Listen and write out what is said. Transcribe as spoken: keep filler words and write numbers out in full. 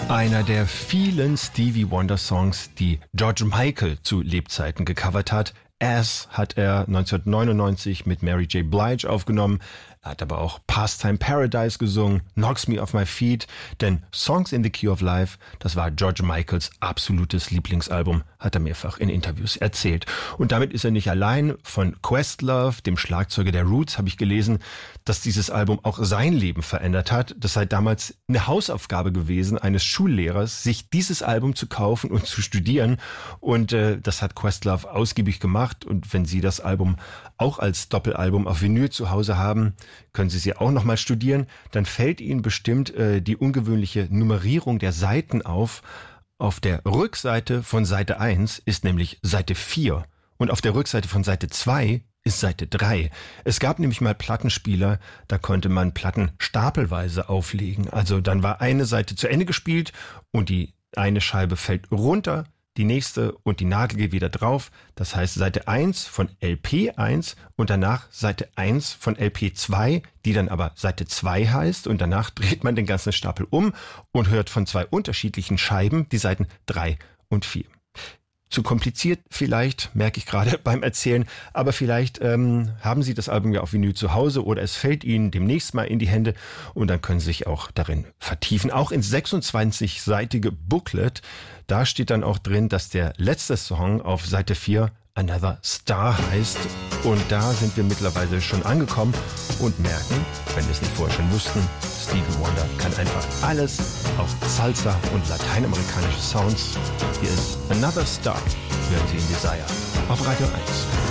Einer der vielen Stevie Wonder Songs, die George Michael zu Lebzeiten gecovert hat. As hat er neunzehnhundertneunundneunzig mit Mary J. Blige aufgenommen. Er hat aber auch Pastime Paradise gesungen, Knocks Me Off My Feet, denn Songs in the Key of Life, das war George Michaels absolutes Lieblingsalbum, hat er mehrfach in Interviews erzählt. Und damit ist er nicht allein. Von Questlove, dem Schlagzeuger der Roots, habe ich gelesen, dass dieses Album auch sein Leben verändert hat. Das sei damals eine Hausaufgabe gewesen eines Schullehrers, sich dieses Album zu kaufen und zu studieren. Und äh, das hat Questlove ausgiebig gemacht. Und wenn Sie das Album auch als Doppelalbum auf Vinyl zu Hause haben, können Sie sie auch nochmal studieren. Dann fällt Ihnen bestimmt äh, die ungewöhnliche Nummerierung der Seiten auf. Auf der Rückseite von Seite eins ist nämlich Seite vier und auf der Rückseite von Seite zwei ist Seite drei. Es gab nämlich mal Plattenspieler, da konnte man Platten stapelweise auflegen. Also dann war eine Seite zu Ende gespielt und die eine Scheibe fällt runter, die nächste und die Nadel geht wieder drauf. Das heißt Seite eins von L P eins und danach Seite eins von L P zwei, die dann aber Seite zwei heißt. Und danach dreht man den ganzen Stapel um und hört von zwei unterschiedlichen Scheiben die Seiten drei und vier. Zu kompliziert vielleicht, merke ich gerade beim Erzählen, aber vielleicht ähm, haben Sie das Album ja auf Vinyl zu Hause oder es fällt Ihnen demnächst mal in die Hände und dann können Sie sich auch darin vertiefen. Auch ins sechsundzwanzigseitige Booklet, da steht dann auch drin, dass der letzte Song auf Seite vier Another Star heißt. Und da sind wir mittlerweile schon angekommen und merken, wenn wir es nicht vorher schon wussten, Stevie Wonder kann einfach alles, auch Salsa und lateinamerikanische Sounds. Hier ist Another Star, hören Sie in Desire auf Radio eins.